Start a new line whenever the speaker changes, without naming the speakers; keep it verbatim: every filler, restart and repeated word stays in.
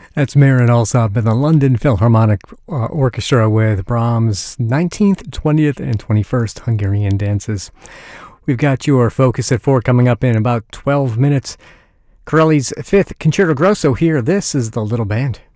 That's Marin Alsop and the London Philharmonic uh, Orchestra with Brahms' nineteenth, twentieth, and twenty-first Hungarian dances. We've got your Focus at four coming up in about twelve minutes. Corelli's fifth Concerto Grosso here. This is the Little Band.